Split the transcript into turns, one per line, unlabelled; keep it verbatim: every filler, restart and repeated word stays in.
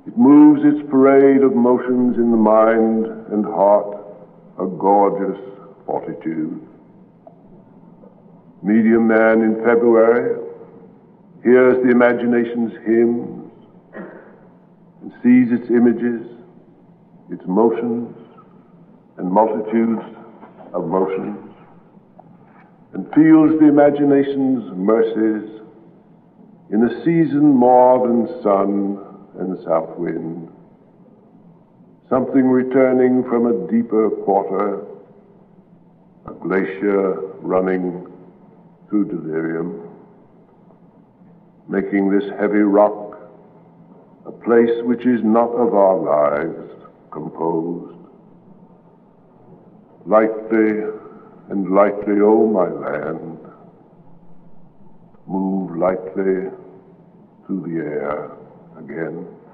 It moves its parade of motions in the mind and heart, a gorgeous fortitude. Medium man in February hears the imagination's hymns and sees its images, its motions, and multitudes of motions, and feels the imagination's mercies in a season more than sun and south wind, something returning from a deeper quarter, a glacier running through delirium, making this heavy rock a place which is not of our lives composed. Lightly and lightly, O my land, move lightly through the air again.